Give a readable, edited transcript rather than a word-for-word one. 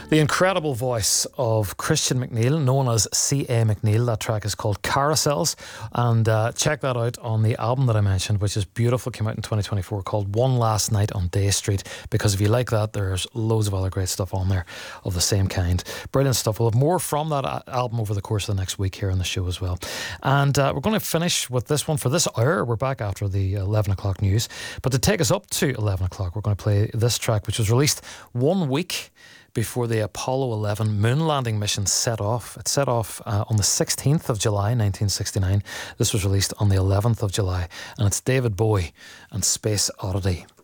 The incredible voice of Christian McNeil, known as C.A. McNeil. That track is called Carousels, and check that out on the album that I mentioned, which is beautiful, came out in 2024, called One Last Night on Day Street, because if you like that, there's loads of other great stuff on there of the same kind. Brilliant stuff. We'll have more from that album over the course of the next week here on the show as well. And we're going to finish with this one for this hour. We're back after the 11 o'clock news, but to take us up to 11 o'clock, we're going to play this track, which was released 1 week before the Apollo 11 moon landing mission set off. It set off on the 16th of July 1969. This was released on the 11th of July, and it's David Bowie and Space Oddity.